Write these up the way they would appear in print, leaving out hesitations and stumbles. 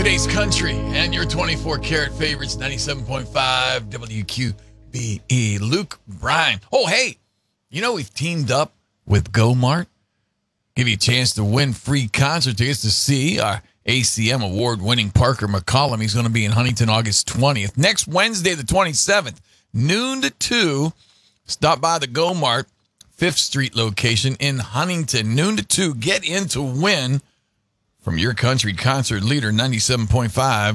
Today's country and your 24-karat favorites, 97.5 WQBE. Luke Bryan. Oh, hey, we've teamed up with GoMart. Give you a chance to win free concert tickets to see our ACM award-winning Parker McCollum. He's going to be in Huntington August 20th. Next Wednesday, the 27th, noon to 2, stop by the GoMart 5th Street location in Huntington, noon to 2. Get in to win from your country concert leader, 97.5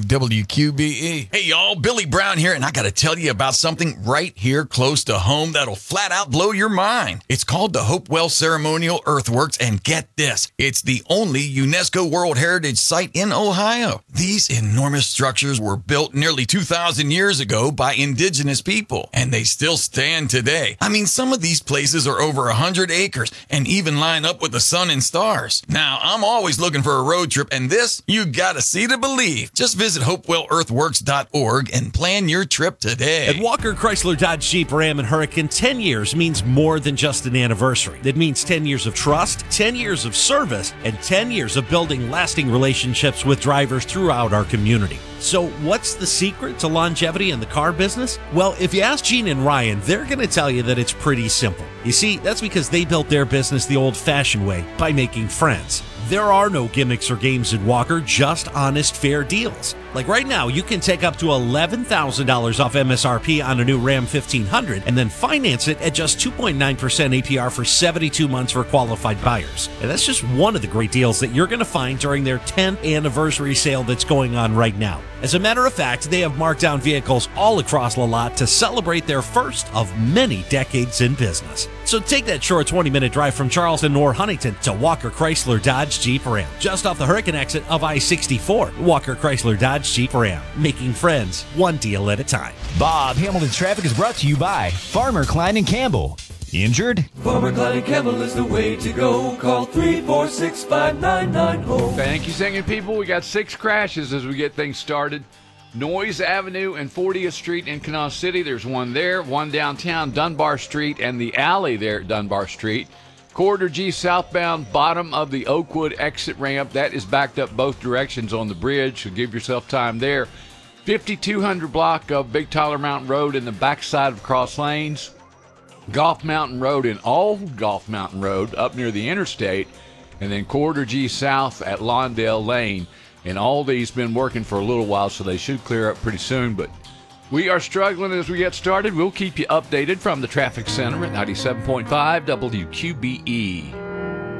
WQBE. Hey, y'all, Billy Brown here, and I got to tell you about something right here close to home that'll flat out blow your mind. It's called the Hopewell Ceremonial Earthworks, and get this, it's the only UNESCO World Heritage Site in Ohio. These enormous structures were built nearly 2,000 years ago by indigenous people, and they still stand today. I mean, some of these places are over 100 acres and even line up with the sun and stars. Now, I'm always looking for a road trip, and this, you gotta see to believe. Just visit hopewellearthworks.org and plan your trip today. At Walker Chrysler Dodge Jeep Ram and Hurricane, 10 years means more than just an anniversary. It means 10 years of trust, 10 years of service, and 10 years of building lasting relationships with drivers throughout our community. So what's the secret to longevity in the car business? Well, if you ask Gene and Ryan, they're going to tell you that it's pretty simple. You see, that's because they built their business the old-fashioned way, by making friends. There are no gimmicks or games at Walker, just honest, fair deals. Like right now, you can take up to $11,000 off MSRP on a new Ram 1500 and then finance it at just 2.9% APR for 72 months for qualified buyers. And that's just one of the great deals that you're going to find during their 10th anniversary sale that's going on right now. As a matter of fact, they have marked down vehicles all across the lot to celebrate their first of many decades in business. So take that short 20-minute drive from Charleston or Huntington to Walker Chrysler Dodge Jeep Ram, just off the Hurricane exit of I-64. Walker Chrysler Dodge Jeep Ram, making friends one deal at a time. Bob Hamilton's Traffic is brought to you by Farmer Klein and Campbell. Injured? Farmer Klein and Campbell is the way to go. Call 346-5990. Thank you, singing people. We got 6 crashes as we get things started. Noyes Avenue and 40th Street in Kanawha City. There's one there, one downtown Dunbar Street, and the alley there at Dunbar Street. Corridor G southbound, bottom of the Oakwood exit ramp. That is backed up both directions on the bridge, so give yourself time there. 5200 block of Big Tyler Mountain Road in the backside of Cross Lanes. Golf Mountain Road and all Golf Mountain Road up near the interstate. And then Corridor G south at Lawndale Lane. And all these been working for a little while, so they should clear up pretty soon. But we are struggling as we get started. We'll keep you updated from the traffic center at 97.5 WQBE.